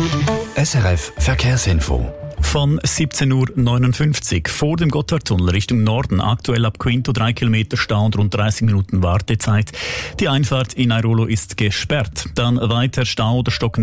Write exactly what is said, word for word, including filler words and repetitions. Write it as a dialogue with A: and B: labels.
A: S R F Verkehrsinfo.
B: Von siebzehn Uhr neunundfünfzig vor dem Gotthardtunnel Richtung Norden. Aktuell ab Quinto drei Kilometer Stau und rund dreißig Minuten Wartezeit. Die Einfahrt in Airolo ist gesperrt. Dann weiter Stau oder stockende